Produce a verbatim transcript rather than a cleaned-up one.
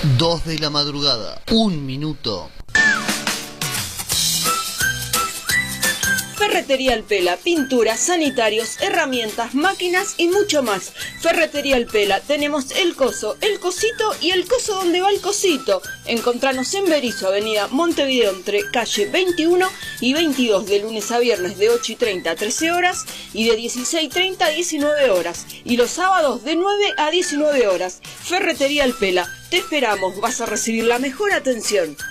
Dos de la madrugada, un minuto. Ferretería El Pela, pinturas, sanitarios, herramientas, máquinas y mucho más. Ferretería El Pela, tenemos el coso, el cosito y el coso donde va el cosito. Encontranos en Berisso, avenida Montevideo, entre calle veintiuno y veintidós, de lunes a viernes de ocho y treinta a trece horas y de dieciséis y treinta a diecinueve horas. Y los sábados de nueve a diecinueve horas. Ferretería El Pela, te esperamos, vas a recibir la mejor atención.